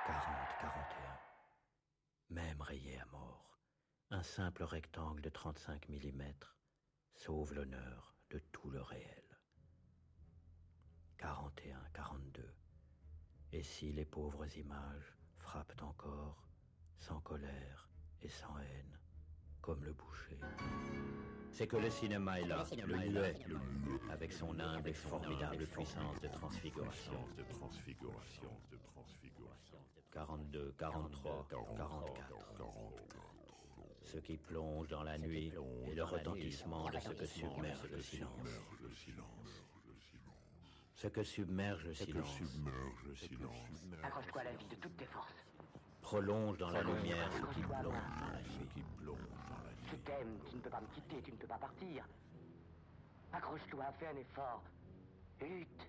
40-41. Même rayé à mort, un simple rectangle de 35 mm sauve l'honneur de tout le réel. 41-42. Et si les pauvres images frappent encore, sans colère et sans haine, comme le boucher, c'est que le cinéma est là, le muet, avec son humble et formidable puissance de transfiguration. 42, 43, 44. Ce qui plonge dans la nuit et le retentissement de ce que submerge le silence. Ce que submerge le silence. Accroche-toi à la vie de toutes tes forces. Prolonge dans la lumière ce qui plonge dans la nuit. Je t'aime, tu ne peux pas me quitter, tu ne peux pas partir. Accroche-toi, fais un effort. Lutte.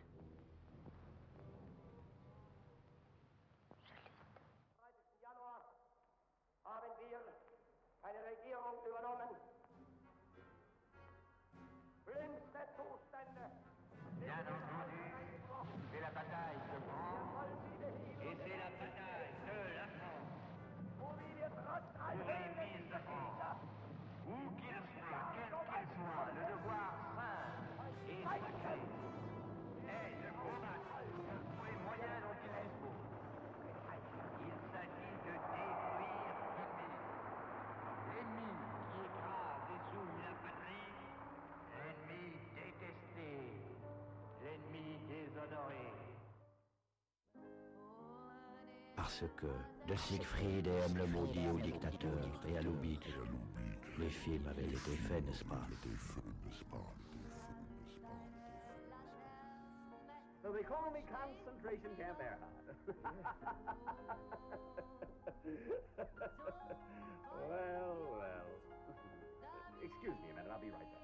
Januar haben wir eine Regierung übernommen. Schlimmste Zustände. Bien entendu, c'est la bataille de France et c'est la bataille de la France. Pour les fils de France, où qu'ils soient, quel qu'il soit, le devoir simple et secret est de combattre par tous les moyens dont il dispose. Il s'agit de détruire l'ennemi. L'ennemi qui écrase et souille la patrie, l'ennemi détesté, l'ennemi déshonoré. Parce que de Siegfried et M. le maudit au dictateur et à Lubitsch, les films avaient été faits, n'est-ce pas? So they call me concentration camp Erhard. Well. Excuse me a minute, I'll be right back.